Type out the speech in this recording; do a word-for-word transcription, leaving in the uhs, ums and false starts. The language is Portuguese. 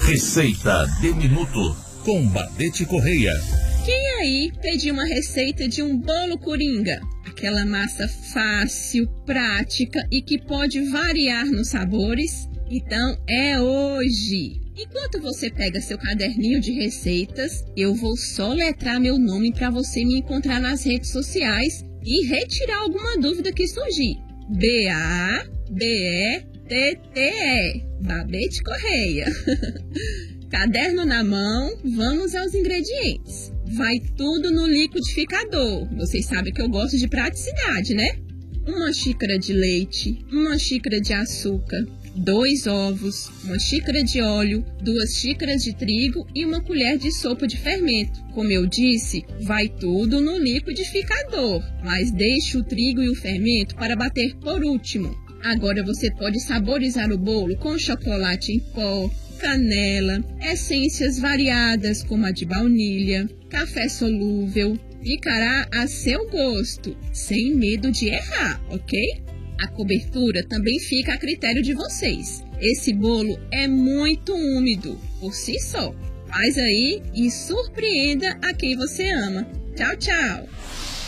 Receita de Minuto com Badete Correia. Quem aí pediu uma receita de um bolo coringa? Aquela massa fácil, prática e que pode variar nos sabores? Então é hoje! Enquanto você pega seu caderninho de receitas, eu vou soletrar meu nome para você me encontrar nas redes sociais e retirar alguma dúvida que surgir. B A B E T T E, Badete Correia. Caderno na mão, vamos aos ingredientes. Vai tudo no liquidificador. Vocês sabem que eu gosto de praticidade, né? Uma xícara de leite, uma xícara de açúcar, dois ovos, uma xícara de óleo, duas xícaras de trigo e uma colher de sopa de fermento. Como eu disse, vai tudo no liquidificador, mas deixe o trigo e o fermento para bater por último. Agora você pode saborizar o bolo com chocolate em pó, canela, essências variadas como a de baunilha, café solúvel. Ficará a seu gosto, sem medo de errar, ok? A cobertura também fica a critério de vocês. Esse bolo é muito úmido por si só. Faz aí e surpreenda a quem você ama. Tchau, tchau!